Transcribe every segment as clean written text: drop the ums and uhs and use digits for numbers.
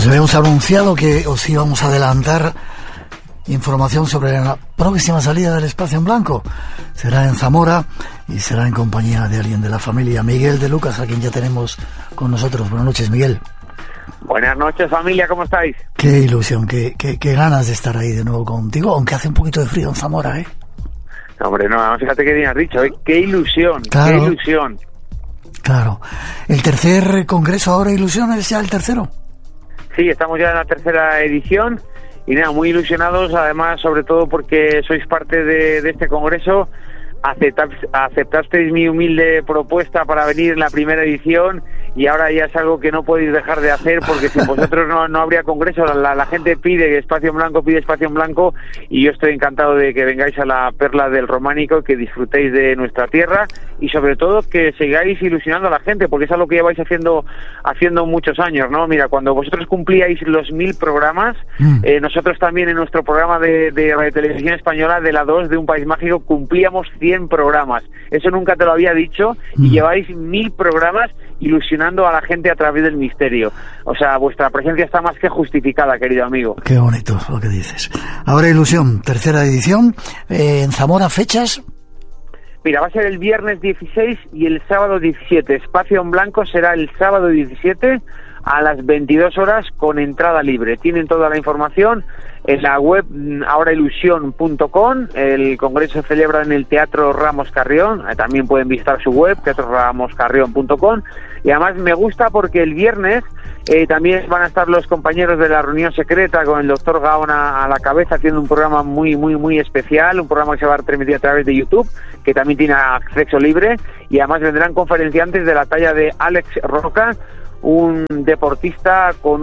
Pues habíamos anunciado que os íbamos a adelantar información sobre la próxima salida del Espacio en Blanco. Será en Zamora y será en compañía de alguien de la familia, Miguel de Lucas, a quien ya tenemos con nosotros. Buenas noches, Miguel. Buenas noches, familia, ¿cómo estáis? Qué ilusión, qué ganas de estar ahí de nuevo contigo, aunque hace un poquito de frío en Zamora, ¿eh? No, hombre, no, fíjate que bien has dicho, ¿eh? Qué ilusión, claro, qué ilusión. Claro. ¿El tercer congreso ahora Ilusión es ya el tercero? Sí, estamos ya en la tercera edición y nada, muy ilusionados, además, sobre todo porque sois parte de este congreso, aceptasteis mi humilde propuesta para venir en la primera edición y ahora ya es algo que no podéis dejar de hacer porque sin vosotros no habría congreso. La gente pide Espacio en Blanco y yo estoy encantado de que vengáis a la perla del Románico, que disfrutéis de nuestra tierra y sobre todo que sigáis ilusionando a la gente, porque es algo que lleváis haciendo muchos años, ¿no? Mira, cuando vosotros cumplíais los 1000 programas, nosotros también en nuestro programa de Radio Televisión Española de la 2 de Un País Mágico cumplíamos 100 programas. Eso nunca te lo había dicho y lleváis 1000 programas ilusionando a la gente a través del misterio. O sea, vuestra presencia está más que justificada, querido amigo. Qué bonito lo que dices. Ahora Ilusión, tercera edición, en Zamora, ¿fechas? Mira, va a ser el viernes 16 y el sábado 17. Espacio en Blanco será el sábado 17 a las 22 horas con entrada libre. Tienen toda la información en la web ahorailusión.com. El congreso se celebra en el Teatro Ramos Carrión. También pueden visitar su web, teatroramoscarrión.com. Y además me gusta porque el viernes también van a estar los compañeros de la reunión secreta con el doctor Gaona a la cabeza, haciendo un programa muy especial, un programa que se va a transmitir a través de YouTube, que también tiene acceso libre. Y además vendrán conferenciantes de la talla de Alex Roca, un deportista con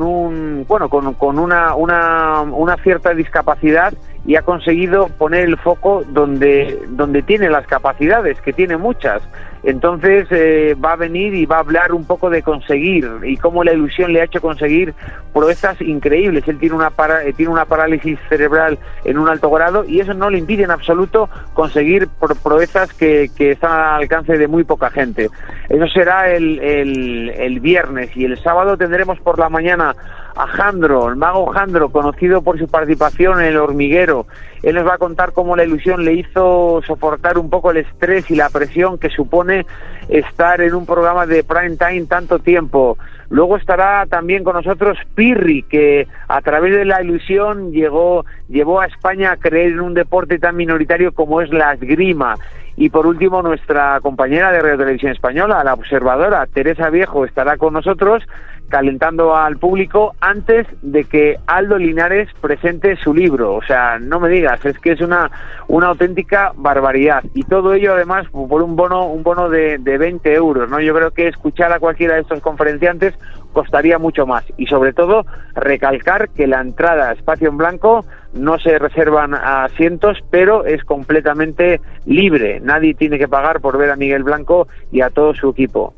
una cierta discapacidad y ha conseguido poner el foco donde tiene las capacidades, que tiene muchas. Entonces va a venir y va a hablar un poco de conseguir y cómo la ilusión le ha hecho conseguir proezas increíbles. Él tiene una parálisis cerebral en un alto grado y eso no le impide en absoluto conseguir proezas que están al alcance de muy poca gente. Eso será el viernes, y el sábado tendremos por la mañana a Jandro, el mago Jandro, conocido por su participación en El Hormiguero. Él nos va a contar cómo la ilusión le hizo soportar un poco el estrés y la presión que supone estar en un programa de prime time tanto tiempo. Luego estará también con nosotros Pirri, que a través de la ilusión llevó a España a creer en un deporte tan minoritario como es la esgrima. Y por último, nuestra compañera de Radio Televisión Española, la observadora Teresa Viejo, estará con nosotros calentando al público antes de que Aldo Linares presente su libro. O sea, no me digas, es que es una auténtica barbaridad. Y todo ello, además, por un bono de 20 euros, ¿no? Yo creo que escuchar a cualquiera de estos conferenciantes costaría mucho más. Y sobre todo, recalcar que la entrada a Espacio en Blanco no se reservan asientos, pero es completamente libre. Nadie tiene que pagar por ver a Miguel Blanco y a todo su equipo.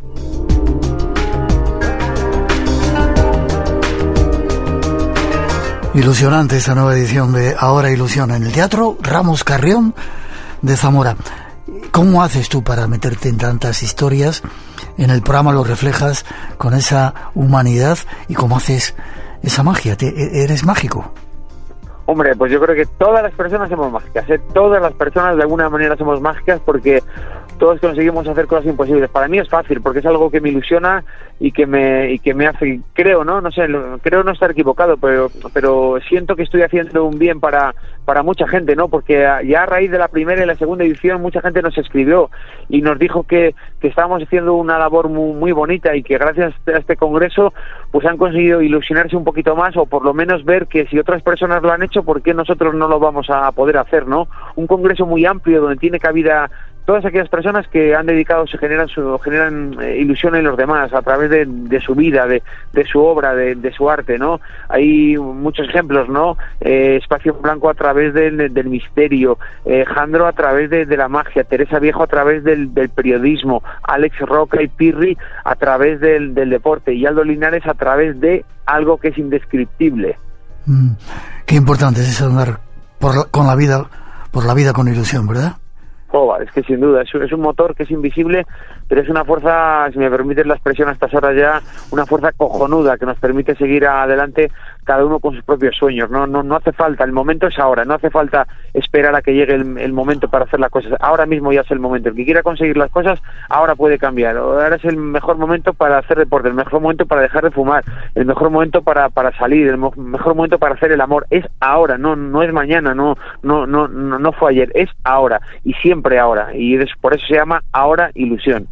Ilusionante esta nueva edición de Ahora Ilusión en el Teatro Ramos Carrión de Zamora. ¿Cómo haces tú para meterte en tantas historias? En el programa lo reflejas con esa humanidad y cómo haces esa magia. ¿Eres mágico? Hombre, pues yo creo que todas las personas somos mágicas, ¿eh? Todas las personas de alguna manera somos mágicas porque todos conseguimos hacer cosas imposibles. Para mí es fácil porque es algo que me ilusiona y que me hace, creo, no sé, creo no estar equivocado, pero siento que estoy haciendo un bien para mucha gente, ¿no? Porque ya a raíz de la primera y la segunda edición mucha gente nos escribió y nos dijo que estábamos haciendo una labor muy bonita y que gracias a este congreso pues han conseguido ilusionarse un poquito más, o por lo menos ver que si otras personas lo han hecho, ¿por qué nosotros no lo vamos a poder hacer, no? Un congreso muy amplio donde tiene cabida todas aquellas personas que han dedicado, generan ilusión en los demás a través de su vida, de su obra, de su arte, ¿no? Hay muchos ejemplos, ¿no? Espacio en Blanco a través del misterio, Jandro a través de la magia, Teresa Viejo a través del periodismo, Alex Roca y Pirri a través del deporte, y Aldo Linares a través de algo que es indescriptible. Qué importante es eso, andar por la vida con ilusión, ¿verdad? Es que sin duda es un motor que es invisible, pero es una fuerza, si me permites la expresión a estas horas ya, una fuerza cojonuda que nos permite seguir adelante cada uno con sus propios sueños. No hace falta, el momento es ahora, no hace falta esperar a que llegue el momento para hacer las cosas. Ahora mismo ya es el momento. El que quiera conseguir las cosas, ahora puede cambiar. Ahora es el mejor momento para hacer deporte, el mejor momento para dejar de fumar, el mejor momento para salir, el mejor momento para hacer el amor. Es ahora, no es mañana, no fue ayer, es ahora y siempre ahora. Y por eso se llama Ahora Ilusión.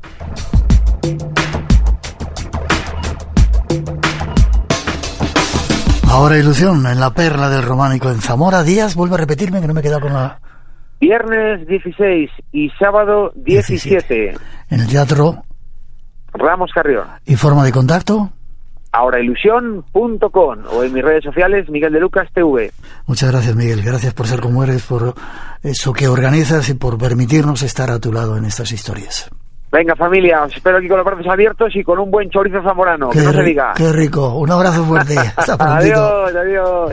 Ahora Ilusión, en la Perla del Románico en Zamora. Días, vuelve a repetirme que no me he quedado con la... Viernes 16 y sábado 17. En el Ramos Carrión. ¿Y forma de contacto? ahorailusión.com o en mis redes sociales Miguel de Lucas TV. Muchas gracias, Miguel. Gracias por ser como eres, por eso que organizas y por permitirnos estar a tu lado en estas historias. Venga, familia, os espero aquí con los brazos abiertos y con un buen chorizo zamorano, que no se diga. Qué rico. Un abrazo fuerte. Hasta prontito. Adiós.